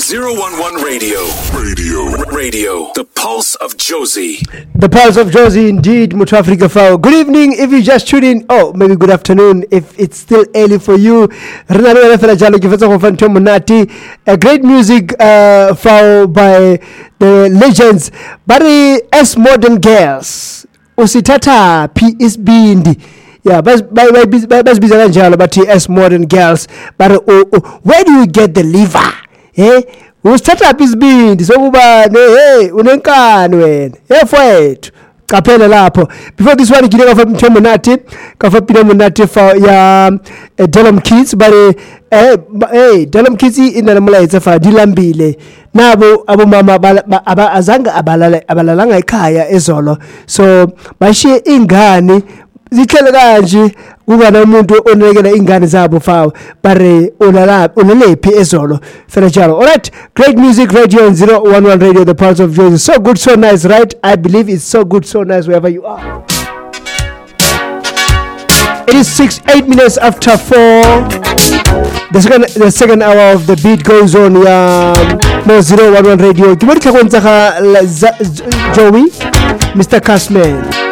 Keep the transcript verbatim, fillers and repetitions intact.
zero one one Radio. Radio. Radio. The Pulse of Jozi. The Pulse of Jozi, indeed, Mutu Africa Fao. Good evening if you just tuned in. Oh, maybe good afternoon if it's still early for you. A great music uh, Fao by the legends. Bari S Modern Girls. Usitata P is Bindi. Yeah, but by by by but S Modern Girls. But oh, oh, where do you get the liver? Eh? Who start up his being so hey unenkani wena yefowethu qaphela lapho. Before this one ngile kafa Mthembu Nathi kafa Pino Nathi for ya uh, Delom Kids but eh hey Delom Kids ina mulaitsa fa dilambile nabo abomama aba azange abalala abalalanga ekhaya ezolo so bashiye ingane zihlele kanje kungana umuntu onekela ingane zabo fawo bare ulala ulelephi ezolo fela njalo. All right, great music radio on zero one one Radio, the Pulse of Jozi. So good, so nice, right? I believe it's so good, so nice wherever you are. It is six eight minutes after four. The second the second hour of the beat goes on. Yeah, no zero one one Radio. Joey, Mister Cashman.